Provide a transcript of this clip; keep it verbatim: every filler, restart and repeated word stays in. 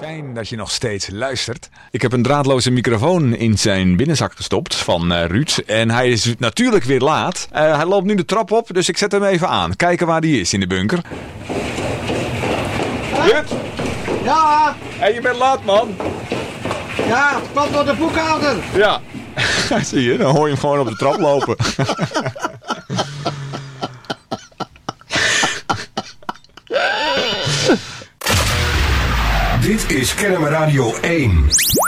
Fijn dat je nog steeds luistert. Ik heb een draadloze microfoon in zijn binnenzak gestopt van uh, Ruud. En hij is natuurlijk weer laat. Uh, hij loopt nu de trap op, dus ik zet hem even aan. Kijken waar hij is in de bunker. Ruud? Ja? Hey, je bent laat, man. Ja, komt door de boekhouder. Ja. Zie je, dan hoor je hem gewoon op de trap lopen. Dit is Kennemer Radio één.